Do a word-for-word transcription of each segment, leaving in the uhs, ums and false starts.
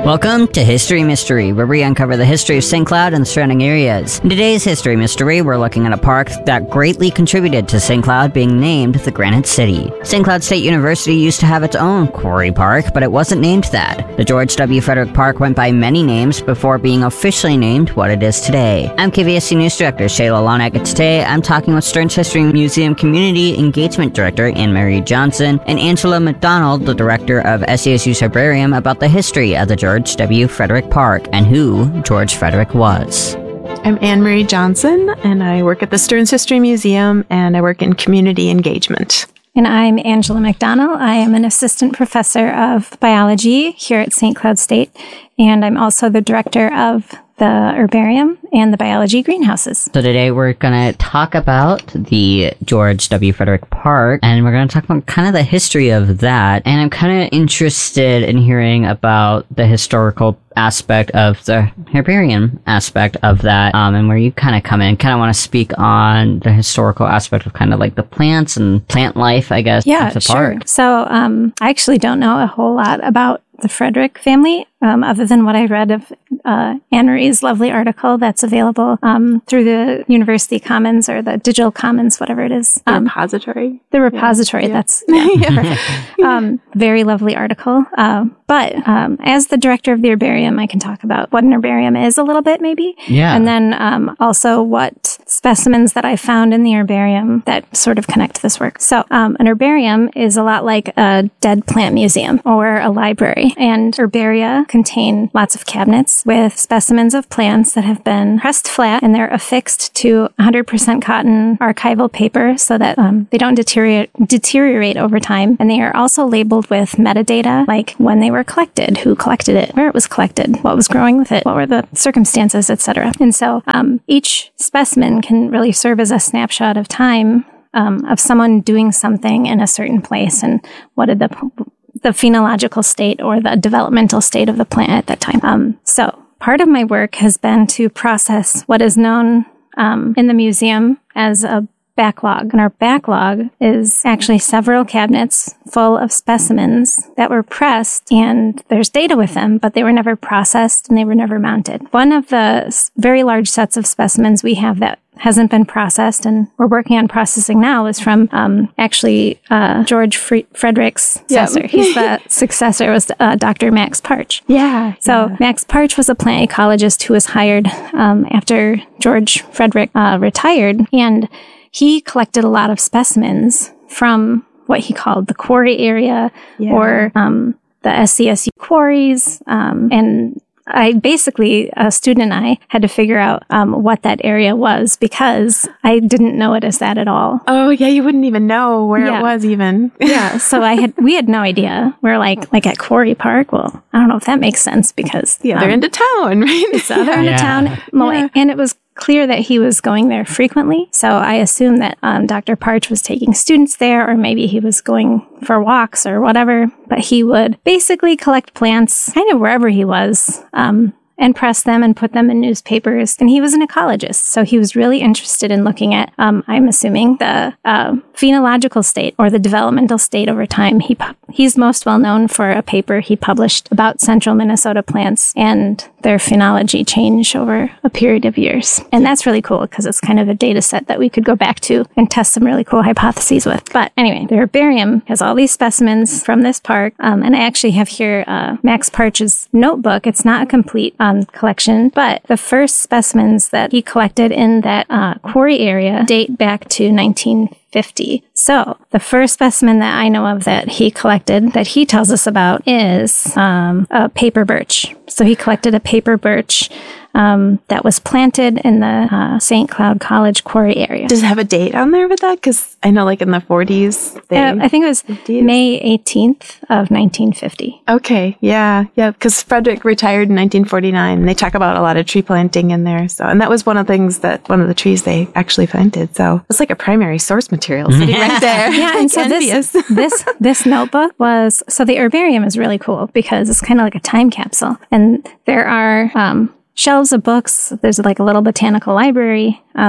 Welcome to History Mystery, where we uncover the history of Saint Cloud and the surrounding areas. In today's History Mystery, we're looking at a park that greatly contributed to Saint Cloud being named the Granite City. Saint Cloud State University used to have its own quarry park, but it wasn't named that. The George W. Frederick Park went by many names before being officially named what it is today. I'm K V S C News Director Shayla Lonek, and today I'm talking with Stearns History Museum Community Engagement Director Anne-Marie Johnson and Angela McDonald, the Director of S C S U's Herbarium, about the history of the George W. Frederick Park and who George Frederick was. I'm Anne-Marie Johnson, and I work at the Stearns History Museum, and I work in community engagement. And I'm Angela McDonald. I am an assistant professor of biology here at Saint Cloud State, and I'm also the director of the herbarium and the biology greenhouses. So today we're going to talk about the George W. Frederick Park, and we're going to talk about kind of the history of that. And I'm kind of interested in hearing about the historical aspect of the herbarium aspect of that, um, and where you kind of come in. Kind of want to speak on the historical aspect of kind of like the plants and plant life, I guess, yeah, of the sure. park. So um, I actually don't know a whole lot about the Frederick family, um, other than what I read of uh, Anne-Marie's lovely article that's available um, through the University Commons or the Digital Commons, whatever it is. The Um, repository? the repository, Yeah. that's yeah. um, very lovely article. Uh, but um, as the director of the herbarium, I can talk about what an herbarium is a little bit, maybe. Yeah. And then um, also what specimens that I found in the herbarium that sort of connect to this work. So um, an herbarium is a lot like a dead plant museum or a library. And herbaria contain lots of cabinets with specimens of plants that have been pressed flat, and they're affixed to one hundred percent cotton archival paper so that um, they don't deteriorate, deteriorate over time. And they are also labeled with metadata, like when they were collected, who collected it, where it was collected, what was growing with it, what were the circumstances, et cetera. And so um, each specimen can really serve as a snapshot of time um, of someone doing something in a certain place, and what did the the phenological state or the developmental state of the plant at that time. Um, so part of my work has been to process what is known um, in the museum as a backlog. And our backlog is actually several cabinets full of specimens that were pressed, and there's data with them, but they were never processed and they were never mounted. One of the very large sets of specimens we have that hasn't been processed and we're working on processing now is from um, actually uh, George Fre- Frederick's successor. Yep. He's the successor, was uh, Doctor Max Parch. Yeah. So yeah. Max Parch was a plant ecologist who was hired um, after George Frederick uh, retired, and he collected a lot of specimens from what he called the quarry area Yeah. or um, the S C S U quarries, um, and I basically, a student and I had to figure out um, what that area was because I didn't know it as that at all. Oh, yeah, you wouldn't even know where Yeah. it was even. Yeah, so I had we had no idea. We're like like at Quarry Park. Well, I don't know if that makes sense because The other um, end of town, right? it's the other end Yeah. of town, Mo- Yeah. and it was clear that he was going there frequently. So I assumed that um, Doctor Parch was taking students there, or maybe he was going for walks or whatever. But he would basically collect plants kind of wherever he was. Um, and press them and put them in newspapers. And he was an ecologist, so he was really interested in looking at, um, I'm assuming, the uh, phenological state or the developmental state over time. He pu- He's most well known for a paper he published about central Minnesota plants and their phenology change over a period of years. And that's really cool because it's kind of a data set that we could go back to and test some really cool hypotheses with. But anyway, the herbarium has all these specimens from this park. Um, and I actually have here uh, Max Parch's notebook. It's not a complete um, collection, but the first specimens that he collected in that uh, quarry area date back to nineteen fifty. So the first specimen that I know of that he collected, that he tells us about, is um, a paper birch. So he collected a paper birch um, that was planted in the uh, Saint Cloud College quarry area. Does it have a date on there with that? Because I know like in the forties, they... Uh, I think it was fifties? May eighteenth of nineteen fifty. Okay, yeah, yeah, because Frederick retired in nineteen forty-nine, and they talk about a lot of tree planting in there. So, and that was one of the things that, one of the trees they actually planted. So it's like a primary source material sitting right there. Yeah, and so this, this this notebook was, so the herbarium is really cool because it's kind of like a time capsule. And there are um, shelves of books. There's like a little botanical library. Um,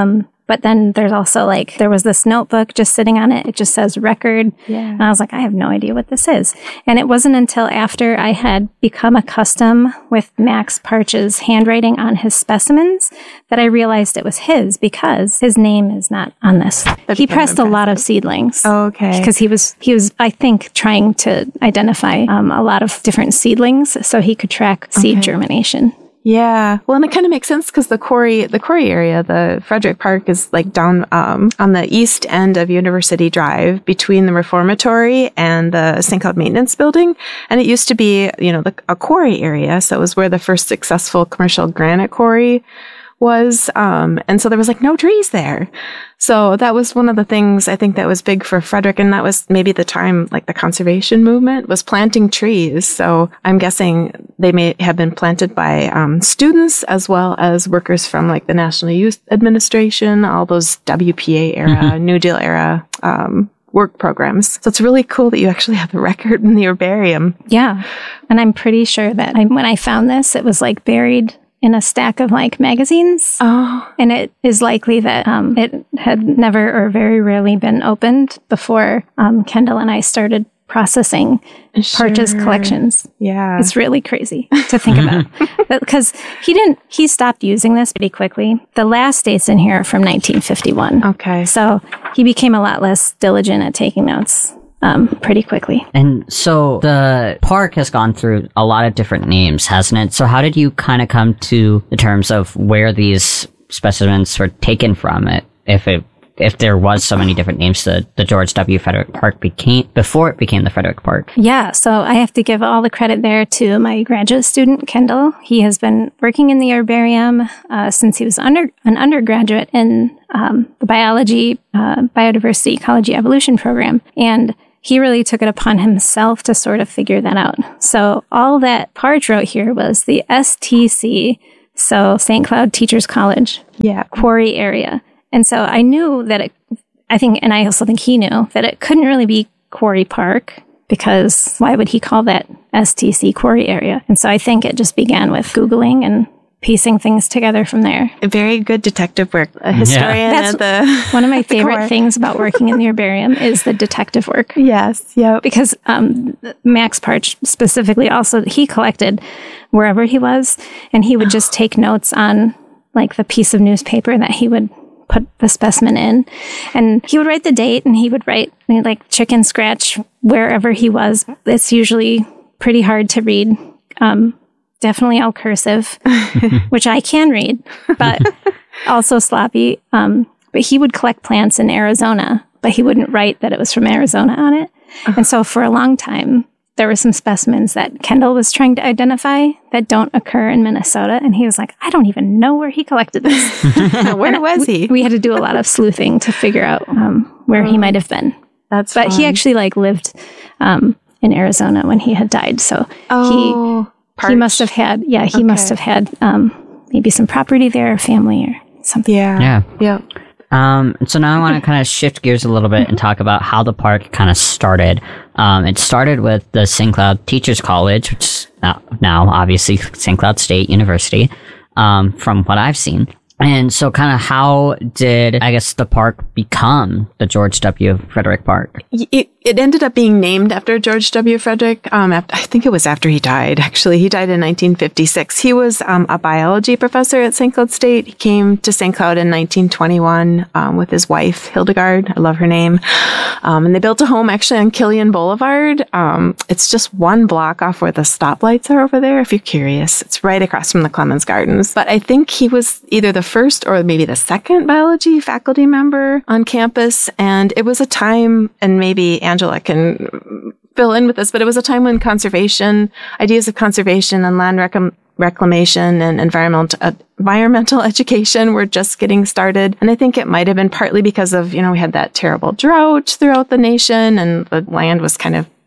But then there's also like, there was this notebook just sitting on it. It just says record. Yeah. And I was like, I have no idea what this is. And it wasn't until after I had become accustomed with Max Parch's handwriting on his specimens that I realized it was his, because his name is not on this. That He became pressed a lot of impressive. seedlings. Oh, okay. Because he was, he was, I think, trying to identify um, a lot of different seedlings so he could track seed Okay. germination. Yeah. Well, and it kind of makes sense because the quarry, the quarry area, the Frederick Park is like down um, on the east end of University Drive between the Reformatory and the Saint Cloud Maintenance Building. And it used to be, you know, the, a quarry area. So it was where the first successful commercial granite quarry was. Um, and so there was like no trees there. So that was one of the things I think that was big for Frederick. And that was maybe the time, like the conservation movement was planting trees. So I'm guessing they may have been planted by um, students as well as workers from like the National Youth Administration, all those W P A era, mm-hmm. New Deal era, um, work programs. So it's really cool that you actually have the record in the herbarium. Yeah. And I'm pretty sure that I, when I found this, it was like buried in a stack of like magazines. Oh. And it is likely that um, it had never or very rarely been opened before um, Kendall and I started processing Sure. Parch's collections. Yeah. It's really crazy to think about. Because he didn't, he stopped using this pretty quickly. The last dates in here are from nineteen fifty-one. Okay. So he became a lot less diligent at taking notes. Um, pretty quickly. And so the park has gone through a lot of different names, hasn't it? So how did you kind of come to the terms of where these specimens were taken from? It, if it, if there was so many different names, the, the George W. Frederick Park became, before it became the Frederick Park. Yeah, so I have to give all the credit there to my graduate student, Kendall. He has been working in the herbarium uh, since he was under an undergraduate in um, the biology, uh, biodiversity, ecology, evolution program. And he really took it upon himself to sort of figure that out. So all that Parch wrote here was the S T C, so Saint Cloud Teachers College, yeah, quarry area. And so I knew that it, I think, and I also think he knew that it couldn't really be Quarry Park, because why would he call that S T C quarry area? And so I think it just began with Googling and piecing things together from there. Very good detective work. A historian That's at the one of my favorite core. things about working in the herbarium is the detective work. Yes, yeah. Because um, Max Parch specifically also, he collected wherever he was, and he would just take notes on like the piece of newspaper that he would put the specimen in. And he would write the date, and he would write I mean, like chicken scratch wherever he was. It's usually pretty hard to read. Um, Definitely all cursive, which I can read, but also sloppy. Um, but he would collect plants in Arizona, but he wouldn't write that it was from Arizona on it. And so for a long time, there were some specimens that Kendall was trying to identify that don't occur in Minnesota. And he was like, I don't even know where he collected this. Where was he? We, we had to do a lot of sleuthing to figure out um, where he might have been. That's But fun. he actually like lived um, in Arizona when he had died. So Oh. he... He must have had, yeah, he Okay. must have had um, maybe some property there, family or something. Yeah. Yeah. Yeah. Um, and so now I want to kind of shift gears a little bit and talk about how the park kind of started. Um, it started with the Saint Cloud Teachers College, which is now, now obviously Saint Cloud State University, um, from what I've seen. And so kind of how did, I guess, the park become the George W. Frederick Park? It, it ended up being named after George W. Frederick. Um, after, I think it was after he died, actually. He died in nineteen fifty-six. He was um, a biology professor at Saint Cloud State. He came to Saint Cloud in nineteen twenty-one um, with his wife, Hildegard. I love her name. Um, and they built a home actually on Killian Boulevard. Um, it's just one block off where the stoplights are over there, if you're curious. It's right across from the Clemens Gardens. But I think he was either the first or maybe the second biology faculty member on campus. And it was a time, and maybe Angela can fill in with this, but it was a time when conservation, ideas of conservation and land rec- reclamation and environmental uh, environmental education were just getting started. And I think it might have been partly because of, you know, we had that terrible drought throughout the nation and the land was kind of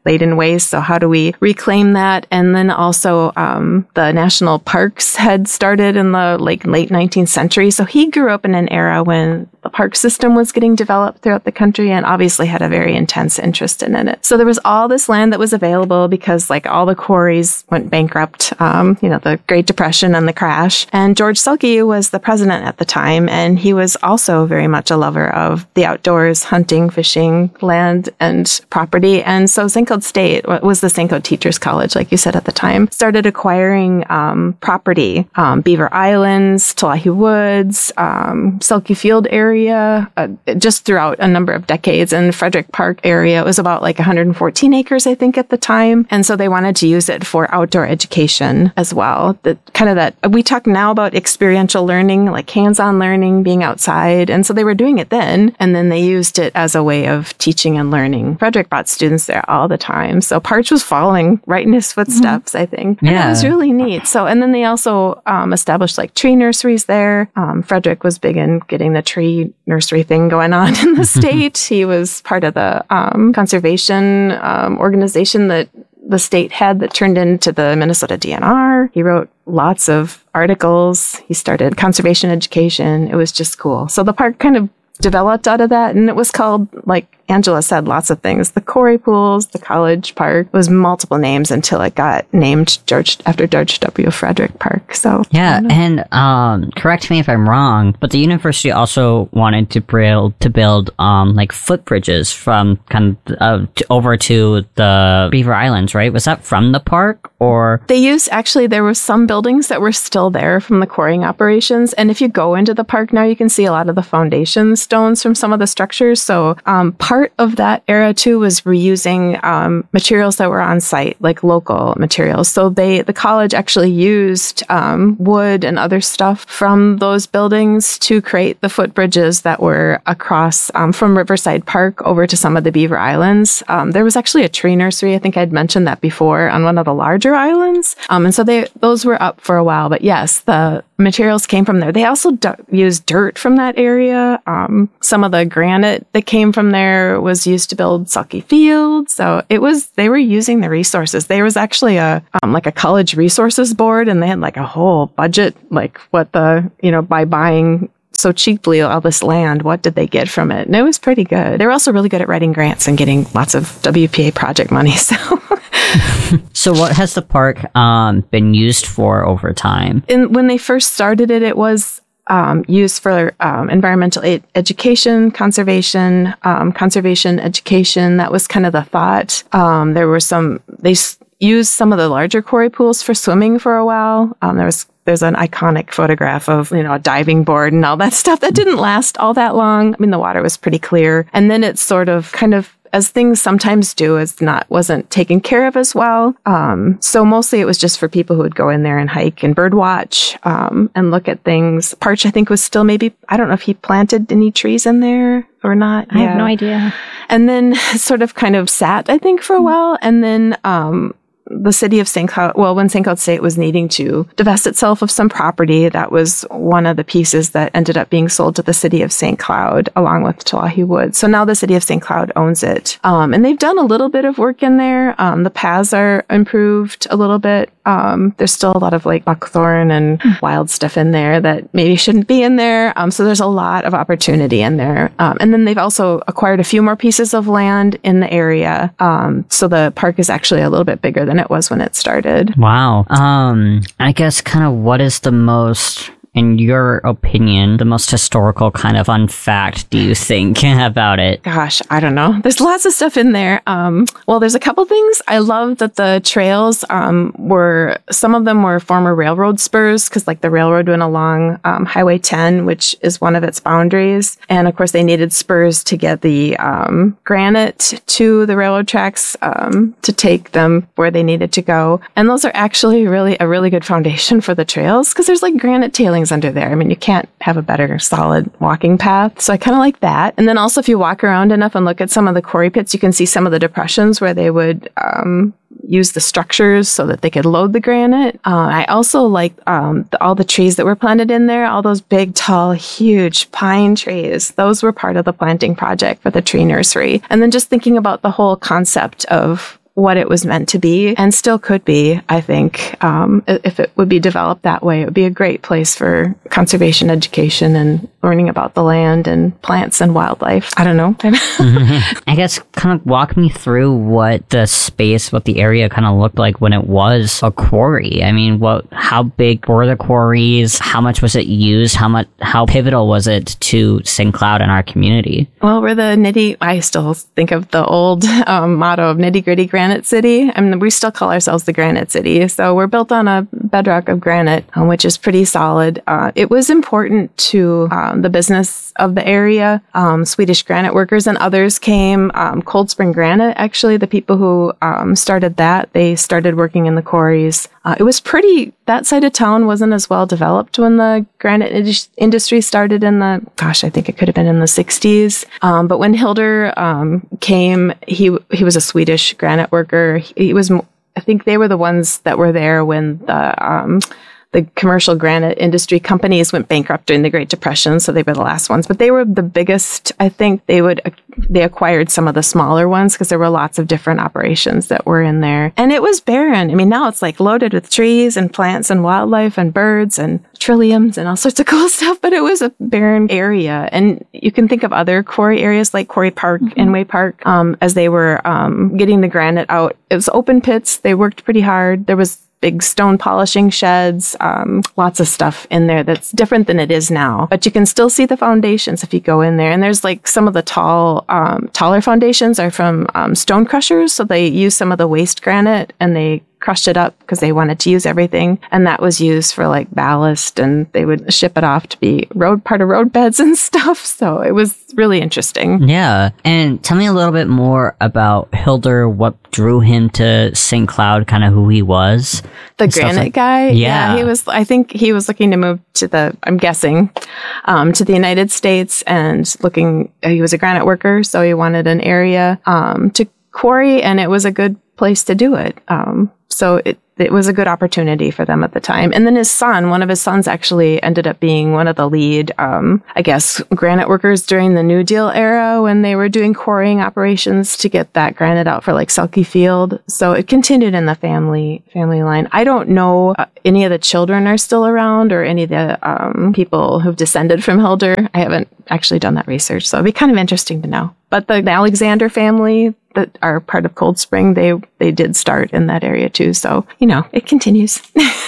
laden waste. So how do we reclaim that? And then also um, the national parks had started in the like late nineteenth century. So he grew up in an era when the park system was getting developed throughout the country and obviously had a very intense interest in it. So there was all this land that was available because like all the quarries went bankrupt, um, you know, the Great Depression and the crash. And George Selke was the president at the time. And he was also very much a lover of the outdoors, hunting, fishing, land and property. And so Saint Cloud State was the Saint Cloud Teachers College, like you said at the time, started acquiring um, property, um, Beaver Islands, Tulahee Woods, um, Selke Field area, uh, just throughout a number of decades. And Frederick Park area, it was about like one hundred fourteen acres, I think, at the time. And so they wanted to use it for outdoor education as well. The kind of that, we talk now about experiential learning, like hands-on learning, being outside. And so they were doing it then. And then they used it as a way of teaching and learning. Frederick brought students there all the time. So Partsch was following right in his footsteps, mm-hmm. I think. Yeah. And that was really neat. So, and then they also um, established like tree nurseries there. Um, Frederick was big in getting the tree nursery thing going on in the state. He was part of the um, conservation um, organization that the state had that turned into the Minnesota D N R. He wrote lots of articles. He started conservation education. It was just cool. So the park kind of developed out of that. And it was called, like Angela said, lots of things. The Quarry Pools, the College Park. It was multiple names until it got named George after George W. Frederick Park. So yeah, and um, correct me if I'm wrong, but the university also wanted to build to build um like footbridges from kind of uh, to, over to the Beaver Islands, right? Was that from the park or they used actually there were some buildings that were still there from the quarrying operations, and if you go into the park now, you can see a lot of the foundation stones from some of the structures. So um, part of that era too was reusing um, materials that were on site, like local materials. So they, the college actually used um, wood and other stuff from those buildings to create the footbridges that were across um, from Riverside Park over to some of the Beaver Islands. Um, there was actually a tree nursery. I think I'd mentioned that before on one of the larger islands. Um, and so they, those were up for a while, but yes, the materials came from there. They also d- used dirt from that area. Um, some of the granite that came from there was used to build Selke Field. So it was, they were using the resources. There was actually a, um, like a college resources board, and they had like a whole budget, like what the, you know, by buying so cheaply all this land, what did they get from it? And it was pretty good. They were also really good at writing grants and getting lots of W P A project money. So, so what has the park um, been used for over time? And when they first started it, it was um, used for um, environmental ed- education, conservation, um, conservation education. That was kind of the thought. Um, there were some, they s- used some of the larger quarry pools for swimming for a while. Um, there was There's an iconic photograph of, you know, a diving board and all that stuff that didn't last all that long. I mean, the water was pretty clear. And then it's sort of kind of, as things sometimes do, it's not, wasn't taken care of as well. Um, so mostly it was just for people who would go in there and hike and bird watch, um, and look at things. Partsch, I think, was still maybe, I don't know if he planted any trees in there or not. I yeah. have no idea. And then sort of kind of sat, I think, for a while. And then, um, the city of Saint Cloud, well, when Saint Cloud State was needing to divest itself of some property, that was one of the pieces that ended up being sold to the city of Saint Cloud along with Tulahee Woods. So now the city of Saint Cloud owns it. Um, and they've done a little bit of work in there. Um, the paths are improved a little bit. Um, there's still a lot of like buckthorn and mm. wild stuff in there that maybe shouldn't be in there. Um, so there's a lot of opportunity in there. Um, and then they've also acquired a few more pieces of land in the area. Um, so the park is actually a little bit bigger than it was when it started. Wow. Um, I guess kind of what is the most, in your opinion, the most historical kind of fun fact do you think about it? Gosh, I don't know. There's lots of stuff in there. Um, well, there's a couple things. I love that the trails um, were, some of them were former railroad spurs, because like the railroad went along um, Highway ten, which is one of its boundaries. And of course, they needed spurs to get the um, granite to the railroad tracks um, to take them where they needed to go. And those are actually really a really good foundation for the trails, because there's like granite tailings under there. I mean, you can't have a better solid walking path. So I kind of like that. And then also if you walk around enough and look at some of the quarry pits, you can see some of the depressions where they would um, use the structures so that they could load the granite. Uh, I also like um, the, all the trees that were planted in there, all those big, tall, huge pine trees. Those were part of the planting project for the tree nursery. And then just thinking about the whole concept of what it was meant to be and still could be, I think. Um, if it would be developed that way, it would be a great place for conservation education and learning about the land and plants and wildlife. I don't know. mm-hmm. I guess kind of walk me through what the space, what the area kind of looked like when it was a quarry. I mean, what, how big were the quarries? How much was it used? How much, how pivotal was it to Saint Cloud and our community? Well, we're the nitty, I still think of the old um, motto of nitty gritty Granite City. I mean, we still call ourselves the Granite City. So we're built on a bedrock of granite, um, which is pretty solid. Uh, it was important to um, the business of the area. Um, Swedish granite workers and others came. Um, Cold Spring Granite, actually, the people who um, started that, they started working in the quarries. Uh, it was pretty, that side of town wasn't as well developed when the granite ind- industry started in the, gosh, I think it could have been in the sixties. Um, but when Hilder um, came, he he was a Swedish granite worker. He, he was, I think they were the ones that were there when the um, the commercial granite industry companies went bankrupt during the Great Depression, so they were the last ones. But they were the biggest. I think they would they acquired some of the smaller ones because there were lots of different operations that were in there. And it was barren. I mean, now it's like loaded with trees and plants and wildlife and birds and trilliums and all sorts of cool stuff, but it was a barren area. And you can think of other quarry areas like Quarry Park, mm-hmm. Inway Park, um, as they were um, getting the granite out. It was open pits. They worked pretty hard. There was big stone polishing sheds, um, lots of stuff in there that's different than it is now. But you can still see the foundations if you go in there. And there's like some of the tall, um, taller foundations are from um, stone crushers. So they use some of the waste granite and they crushed it up because they wanted to use everything. And that was used for like ballast, and they would ship it off to be road part of road beds and stuff. So it was really interesting. Yeah. And tell me a little bit more about Hilder, what drew him to Saint Cloud, kind of who he was. The granite like, guy? Yeah. yeah. He was, I think he was looking to move to the, I'm guessing, um, to the United States and looking, he was a granite worker. So he wanted an area, um, to quarry, and it was a good place to do it. Um, so it, it was a good opportunity for them at the time. And then his son, one of his sons actually ended up being one of the lead, um, I guess, granite workers during the New Deal era when they were doing quarrying operations to get that granite out for like Selkie Field. So it continued in the family, family line. I don't know uh, any of the children are still around or any of the um, people who've descended from Hilder. I haven't actually done that research, so it'd be kind of interesting to know. But the, the Alexander family that are part of Cold Spring, they they did start in that area too. So, you know, it continues.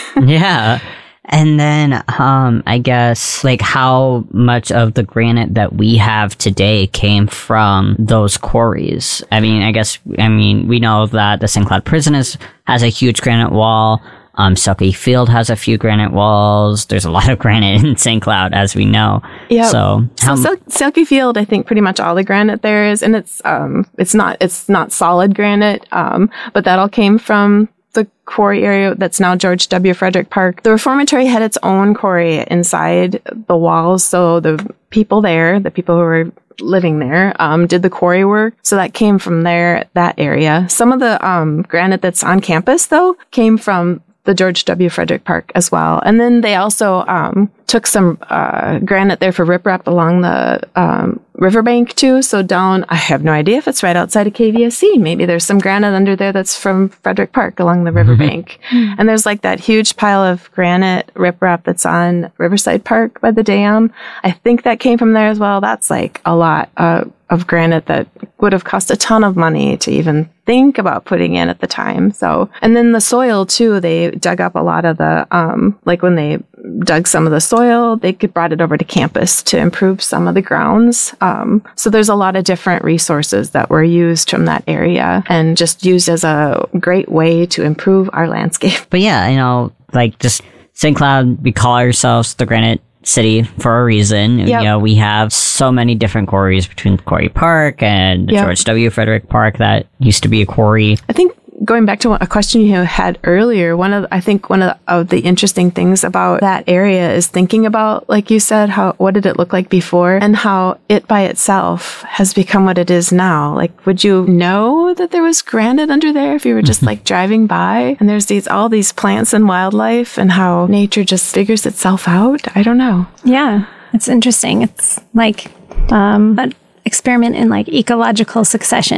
Yeah. And then, um, I guess, like, how much of the granite that we have today came from those quarries? I mean, I guess, I mean, we know that the Saint Cloud Prison is, has a huge granite wall. Um, Selkie Field has a few granite walls. There's a lot of granite in Saint Cloud, as we know. Yeah. So, how so Sel- Selkie Field, I think pretty much all the granite there is, and it's um, it's not it's not solid granite, um, but that all came from the quarry area that's now George W. Frederick Park. The Reformatory had its own quarry inside the walls, so the people there, the people who were living there, um, did the quarry work. So that came from there, that area. Some of the um, granite that's on campus, though, came from the George W. Frederick Park as well. And then they also um, took some uh, granite there for riprap along the um, riverbank too. So down, I have no idea if it's right outside of K V S C. Maybe there's some granite under there that's from Frederick Park along the riverbank. Mm-hmm. And there's like that huge pile of granite riprap that's on Riverside Park by the dam. I think that came from there as well. That's like a lot uh, of granite that would have cost a ton of money to even think about putting in at the time. So, and then the soil too, they dug up a lot of the, um, like when they dug some of the soil, they could brought it over to campus to improve some of the grounds. Um, so there's a lot of different resources that were used from that area and just used as a great way to improve our landscape. But yeah, you know, like just Saint Cloud, we call ourselves the Granite City for a reason. Yep. You know, we have so many different quarries between Quarry Park and yep. George W. Frederick Park that used to be a quarry. I think going back to a question you had earlier, one of I think one of the, of the interesting things about that area is thinking about, like you said, how what did it look like before and how it by itself has become what it is now. Like, would you know that there was granite under there if you were just like driving by and there's these all these plants and wildlife and how nature just figures itself out? I don't know. Yeah, it's interesting. It's like um, an experiment in like ecological succession.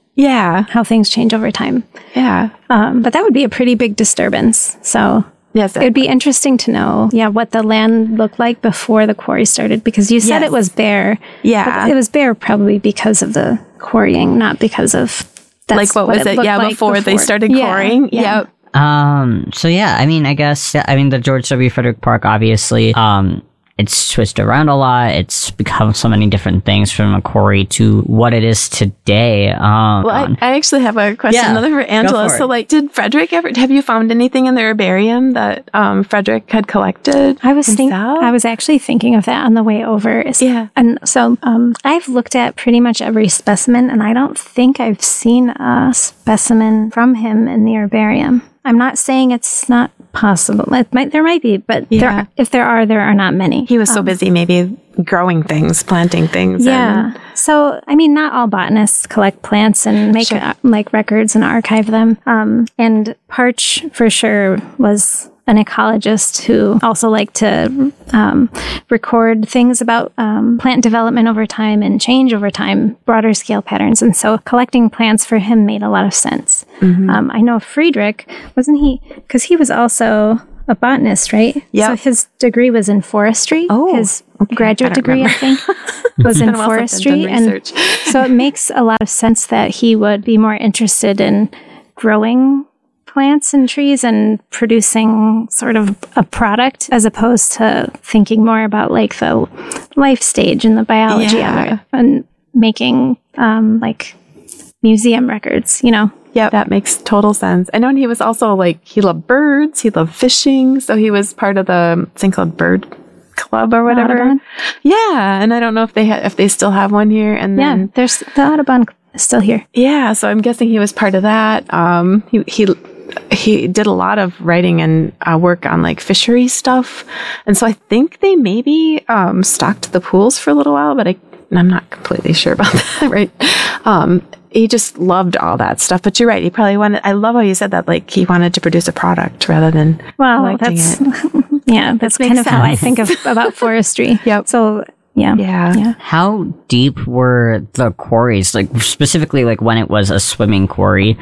Yeah. how things change over time. Yeah. Um, but that would be a pretty big disturbance. So Yes, it would be interesting to know, yeah, what the land looked like before the quarry started, because you said Yes. it was bare. Yeah. But it was bare probably because of the quarrying, not because of that's like what, what was it it? looked Yeah, like before, they before. started Yeah, quarrying. yeah. Yep. Um, so yeah, I mean, I guess, I mean, the George W. Frederick Park, obviously, um, it's twisted around a lot. It's become so many different things from a quarry to what it is today. Um, Well, I, I actually have a question, Yeah, another for Angela. for So, it. like, did Frederick ever, have you found anything in the herbarium that um, Frederick had collected? I was think himself? I was actually thinking of that on the way over. Is- Yeah. And so um, I've looked at pretty much every specimen, and I don't think I've seen a specimen from him in the herbarium. I'm not saying it's not possible. It might, there might be, but Yeah. there, if there are, there are not many. He was so busy maybe growing things, planting things. Yeah. And, So, I mean, not all botanists collect plants and make Sure. uh, like records and archive them. Um, and Parch, for sure, was an ecologist who also liked to um, record things about um, plant development over time and change over time, broader scale patterns. And so collecting plants for him made a lot of sense. Mm-hmm. Um, I know Friedrich, wasn't he? Because he was also a botanist, right? Yep. So his degree was in forestry. Oh, his okay. graduate I don't degree, I remember. think, was in been a while since I've forestry. done And research. so it makes a lot of sense that he would be more interested in growing plants and trees and producing sort of a product as opposed to thinking more about like the life stage and the biology Yeah. of it and making um, like museum records, you know? Yeah, that makes total sense. I know, and he was also like, he loved birds, he loved fishing. So he was part of the thing called Bird Club or whatever. Audubon? Yeah. And I don't know if they ha- if they still have one here. And Yeah, then, there's the Audubon is still here. yeah, so I'm guessing he was part of that. Um, he, he, he did a lot of writing and uh, work on like fishery stuff. And so I think they maybe um, stocked the pools for a little while, but I, I'm not completely sure about that, right? Um, he just loved all that stuff. But you're right. He probably wanted, I love how you said that, like he wanted to produce a product rather than Well, collecting that's, it. yeah, that's makes kind of how I sense. think of about forestry. Yep. So, yeah. Yeah. Yeah. how deep were the quarries? Like specifically, like when it was a swimming quarry,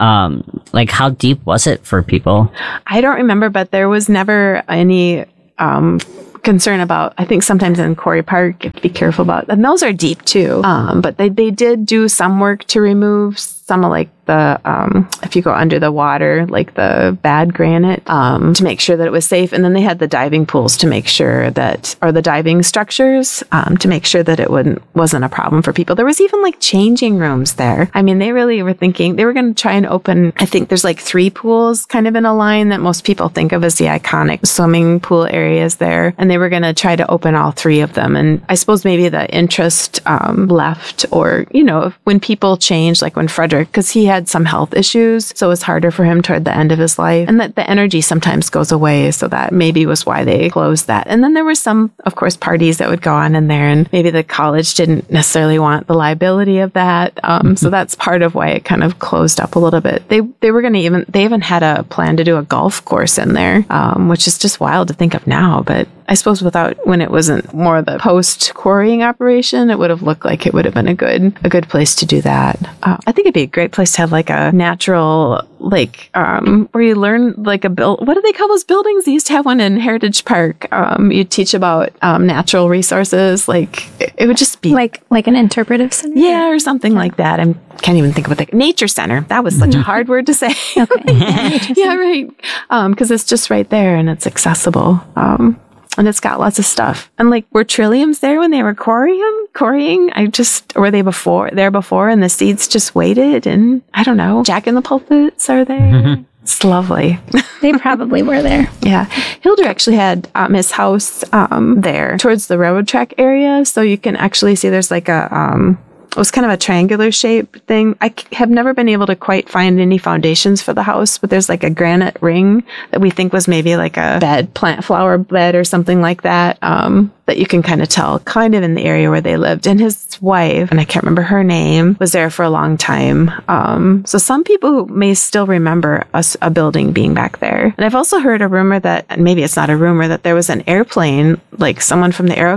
um, like how deep was it for people? I don't remember, but there was never any um, concern about, I think sometimes in Quarry Park, you have to be careful about, and those are deep too. Um, but they, they did do some work to remove some of like the, um, if you go under the water, like the bad granite, um, to make sure that it was safe. And then they had the diving pools to make sure that, or the diving structures, um, to make sure that it wouldn't, wasn't a problem for people. There was even like changing rooms there. I mean, they really were thinking, they were going to try and open, I think there's like three pools kind of in a line that most people think of as the iconic swimming pool areas there. And they were going to try to open all three of them. And I suppose maybe the interest, um, left, or, you know, when people changed, like when Frederick, because he had some health issues, so it was harder for him toward the end of his life, and that the energy sometimes goes away, so that maybe was why they closed that. And then there were some, of course, parties that would go on in there, and maybe the college didn't necessarily want the liability of that, um, so that's part of why it kind of closed up a little bit. They they were going to even, they even had a plan to do a golf course in there, um, which is just wild to think of now, but I suppose without, when it wasn't more the post quarrying operation, it would have looked like it would have been a good, a good place to do that. Uh, I think it'd be a great place to have like a natural, like, um, where you learn like a build, what do they call those buildings? They used to have one in Heritage Park. Um, you teach about, um, natural resources. Like it, it would just be Like, like an interpretive center? yeah, or something like that. I can't even think of what the nature center. That was such a hard word to say. Okay. Yeah, right. Um, because it's just right there and it's accessible. Um, and it's got lots of stuff. And like, were trilliums there when they were quarrying? Quarrying? I just, or were they before there before, and the seeds just waited? And I don't know. Jack in the pulpits are there. It's lovely. They probably were there. Yeah. Hilder actually had um, his house um, there towards the railroad track area. So you can actually see there's like a, um, it was kind of a triangular shape thing. I c- have never been able to quite find any foundations for the house, but there's like a granite ring that we think was maybe like a bed, plant flower bed or something like that, um, that you can kind of tell kind of in the area where they lived. And his wife, and I can't remember her name, was there for a long time. Um, so some people may still remember us, a building being back there. And I've also heard a rumor that, and maybe it's not a rumor, that there was an airplane, like someone from the Aero Club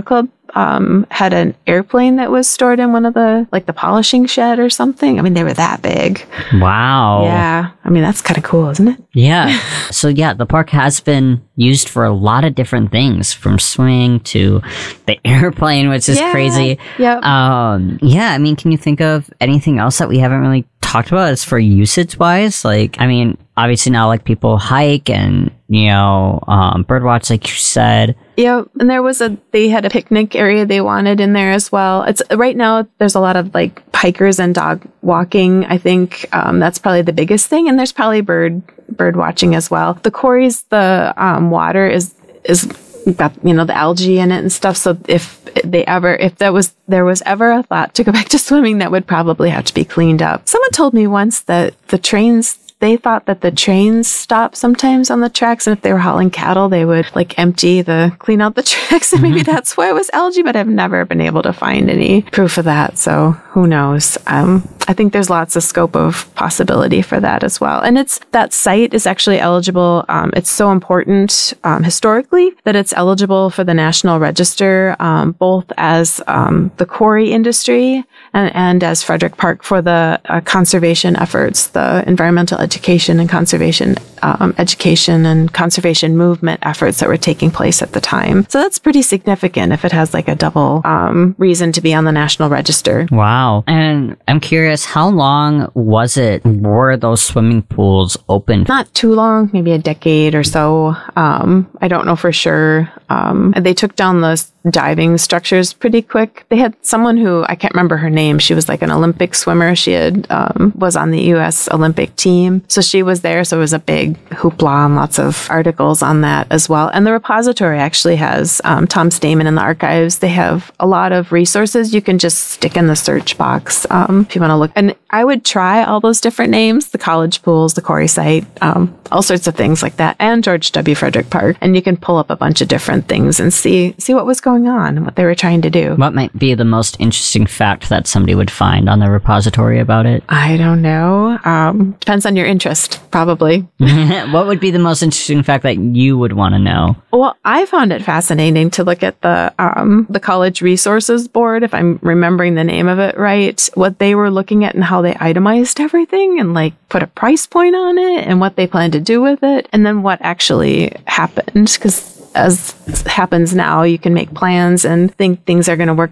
um, had an airplane that was stored in one of the, like the polishing shed or something. I mean, they were that big. Wow. Yeah. I mean, that's kind of cool, isn't it? Yeah. So yeah, the park has been used for a lot of different things, from swimming to the airplane, which is yeah. crazy. Yep. Um, yeah. I mean, can you think of anything else that we haven't really talked about as for usage wise? Like, I mean, obviously now like people hike and, you know, um, birdwatch, like you said. Yeah, and there was a, they had a picnic area they wanted in there as well. It's right now there's a lot of like hikers and dog walking. I think um, that's probably the biggest thing. And there's probably bird, bird watching as well. The quarries, the um, water is, is got, you know, the algae in it and stuff. So if they ever, if there was, there was ever a thought to go back to swimming, that would probably have to be cleaned up. Someone told me once that the trains, they thought that the trains stop sometimes on the tracks, and if they were hauling cattle, they would like empty the, clean out the tracks, and maybe that's why it was algae, but I've never been able to find any proof of that. So who knows? Um, I think there's lots of scope of possibility for that as well. And it's, that site is actually eligible. Um, it's so important um, historically that it's eligible for the National Register, um, both as um, the quarry industry and, and as Frederick Park for the uh, conservation efforts, the environmental education and conservation um, education and conservation movement efforts that were taking place at the time. So that's pretty significant if it has like a double um, reason to be on the National Register. Wow. And I'm curious, how long was it, were those swimming pools open? Not too long, maybe a decade or so. Um, I don't know for sure. Um, they took down the diving structures pretty quick. They had someone who, I can't remember her name. She was like an Olympic swimmer. She had, um, was on the U S Olympic team. So she was there. So it was a big hoopla and lots of articles on that as well. And the repository actually has, um, Tom Stamen in the archives. They have a lot of resources you can just stick in the search box, um, if you want to look. And I would try all those different names, the college pools, the quarry site, um, all sorts of things like that, and George W. Frederick Park. And you can pull up a bunch of different things and see, see what was going on and what they were trying to do. What might be the most interesting fact that somebody would find on the repository about it? I don't know. Um, depends on your interest, probably. What would be the most interesting fact that you would want to know? Well, I found it fascinating to look at the um, the College Resources Board, if I'm remembering the name of it right, what they were looking at and how they itemized everything and like put a price point on it and what they planned to do with it, and then what actually happened. Because as happens now, you can make plans and think things are going to work